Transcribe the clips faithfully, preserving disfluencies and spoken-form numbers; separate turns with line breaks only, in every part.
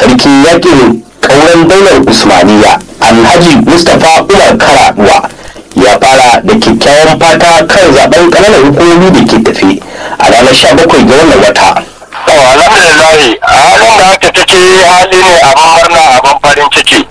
sarkin yakin ƙauren daular usmaniya alhaji mustapha umar karaduwa ya fara da kyakkyawan fata kan zaben ƙananan hukumomi da ke tafe a ranar sha bakwai ga wannan wata.
alhamdulillahi halin da aka take hali ne abin murna abin farin ciki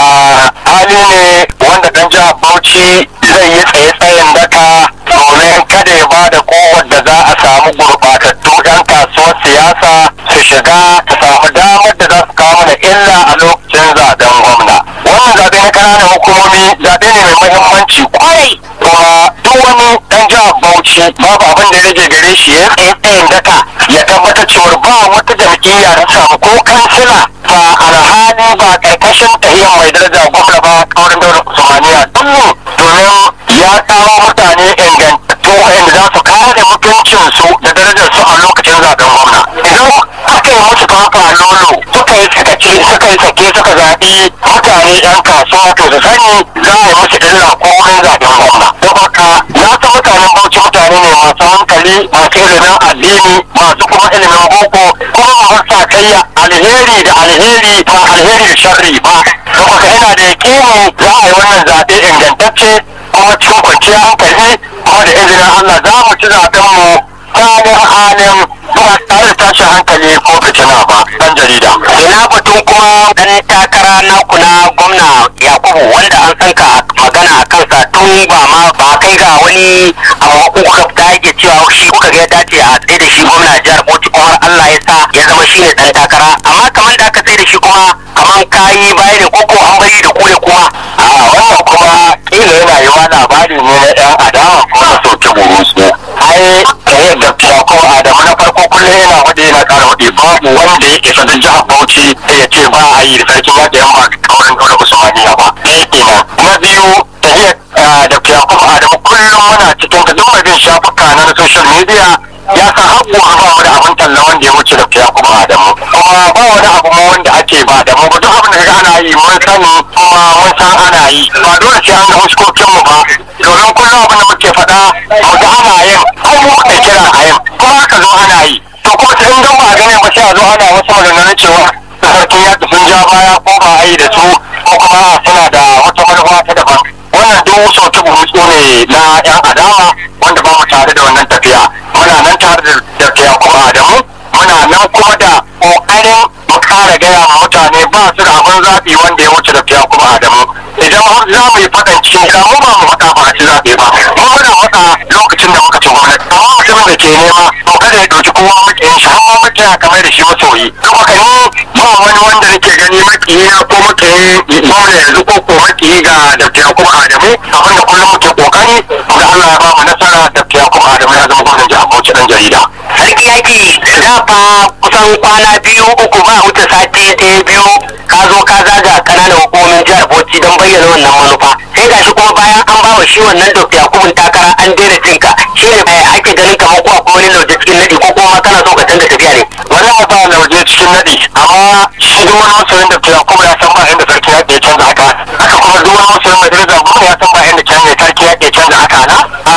hali ne wanda dan jihar bauchi zai yi tsaye-tsayen daka domin kada ya bada kowar da za a samu gurbatattu yan kasuwar siyasa su shiga ta samu damar da za su kawo mana illa a lokacin zaben gwamna. Wannan zaɓe na ƙananan hukumomi zaɓe ne mai muhimmanci kwarai, kuma duk wani dan jihar bauchi babu abin da ya rage gare shi ya tsaye-tsayen daka ya tabbatar cewa ba wata jam'iyya da samu ko kansila ba alhali ba karkashin tahiyyar mai daraja gwamna ba kaurin daular usmaniya duk domin ya kawo mutane ingantattu wanda za su kare mutuncinsu da darajarsu a lokacin zaben gwamna. Idan aka yi musu fafa lolo suka yi sakaci suka yi sake suka zaɓi mutane yan kasuwa to su sani za a yi musu illa ko wurin zaben gwamna. Don haka na san mutanen bauchi mutane ne masu hankali masu ilimin addini masu kuma ilimin boko kuma masu sakayya alheri da alheri ba alheri da sharri ba. Don haka ina da yakini za a yi wannan zaɓe ingantacce kuma cikin kwanciyar hankali kuma da izinin Allah za mu ci zaɓen mu halin halin ba tare da tashin hankali ko fitina ba ɗan jarida.
Ina batun kuma ɗan takara na kuna gwamna Yakubu wanda an san ka magana a kansa tun ba ma ba kai ga wani abu kuka dage cewa shi kuka ga ya dace a tsaye da shi gwamna jihar Bauchi kuma Allah ya sa ya zama shi ne ɗan takara amma kamar da aka tsaye da shi kuma kamar kayi baya ne koko an bari da ku da kuma.
A wannan kuma kila yana yi wa labari ne na yan adawa ko na soke burusu. Ai tsaye da ko Adamu na farko kullum yana hudu yana kara hudu babu wanda ya isa da jihar Bauchi sai ya ce ba a yi da sarkin yaƙi yan ba kaurin daular Usmaniya ba. Ɗaya kenan. Na biyu tahiyar da Yakubu Adamu kullum muna cikin ta duk mai bin shafuka na social media ya san har gobe ba mu da abin talla wanda ya wuce da Yakubu Adamu. Kuma ba wani abu mu wanda ake ba da mu ba duk abin da kaga ana yi mun sani kuma mun san ana yi. Ba dole sai an ga huskokin mu ba. Domin kullum abin da muke faɗa mu ga ana yin ai mu kai kira a yin kuma aka zo ana yi. To kuma sai in dan ba a gane ba sai a zo ana wasu maganganun cewa sarkin yaƙi sun ja baya ko ba a yi da su ko kuma suna da wata manufa ta daban. Wannan duk sauke burutsu ne na yan adawa wanda ba mu tare da wannan tafiya. Muna nan tare da tafiya kuma Adamu muna nan kuma da ƙoƙarin mu ƙara gaya ma mutane ba su da abin zaɓi wanda ya wuce da tafiya kuma Adamu. Idan har za mu yi faɗan cikin gida mu ba mu faɗa ba a ci zaɓe ba. Mu muna faɗa lokacin da muka ci gwamnati. Amma mutumin da ke nema to kada ya ɗauki kowa maƙiyin shi har ma maƙiya kamar da shi masoyi. Don haka ni ba wani wanda nake gani maƙiyi na ko maƙiyi gwamna yanzu ko ko maƙiyi ga da tafiya kuma Adamu abinda kullum muke ƙoƙari da Allah ya ba mu nasara da tafiya kuma Adamu ya zama gwamnan jihar Bauchi ɗan jarida.
Sarki yaƙi da fa kusan kwana biyu uku ba wuce sati ɗaya biyu ka zo ka zaga ƙananan hukumomin jihar Bauchi don bayyana wannan manufa sai gashi kuma bayan an ba wa shi wannan Dr. Yakubu takara an daina jinka shi ne ake ganin kamar ko akwai wani lauje cikin nadi ko kuma kana so ka canza tafiya ne.
Wani ba lauje cikin nadi amma shi duk wani masoyin Dr. Yakubu ya san ba inda sarki ya ke canza haka haka kuma duk wani masoyin mai daraja gwamna ya san ba inda canza sarki ya ke canza haka na.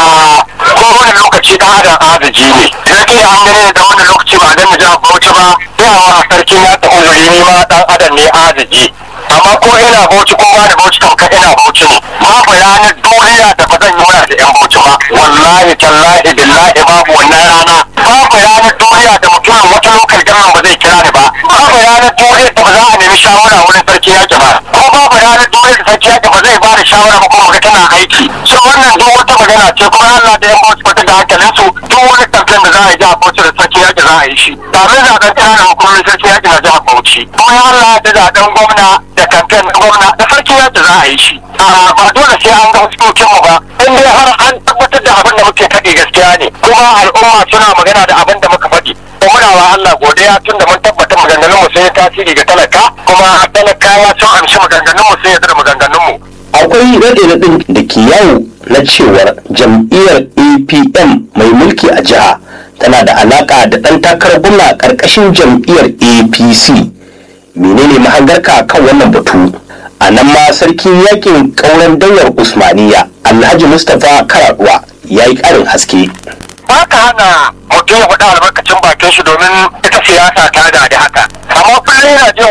Ko wani lokaci ɗan adam arziki ne. Idan kai an gane da wani lokaci ba dan jihar Bauchi ba yawa sarkin ya ta uzuri ni ma ɗan adam ne arziki. Amma ko ina Bauchi ko ba da Bauchi tamkar ina Bauchi ne. Babu ranar duniya da ba zan yi waya da yan Bauchi ba. Wallahi tallahi billahi babu wannan rana. Babu ranar duniya da mutumin wata lokal gaman ba zai kira ni ba. Babu ranar duniya da ba za a nemi shawara wurin sarki yaƙi ba. Ko babu ranar duniya da sarki yaƙi ba zai ba da shawara ba kuma ga tana aiki. Shin wannan duk wata magana ce kuma Allah da yan Bauchi ba ta da hankalinsu duk wani kamfen da za a yi jihar Bauchi da sarki yaƙi za a yi shi. Kamin zaɓen ƙananan hukumomin sarki yaƙi na jihar Bauchi. Kuma ya Allah da zaɓen gwamna da kamfen na gwamna da sarki yaƙi za a yi shi. Ba dole sai an ga huskokin mu ba. In dai har an tabbatar da abin da muke faɗi gaskiya ne kuma al'umma suna magana da abin da muka faɗi. Ko muna wa Allah godiya tun da mun tabbatar maganganun mu sun yi tasiri ga talaka kuma talakawa sun amshi maganganun mu sun yarda da maganganun mu.
Akwai raɗe-raɗin da ke yawo na cewar jam'iyyar A P M mai mulki a jiha tana da alaƙa da ɗan takarar gwamna ƙarƙashin jam'iyyar A P C. Menene mahangarka kan wannan batu? A nan ma sarkin yakin ƙauren daular Usmaniya Alhaji Mustapha Karaduwa ya yi ƙarin haske.
Ba ka hana mutum ya faɗa albarkacin bakin shi domin ita siyasa ta da haka. Amma kullum yana jin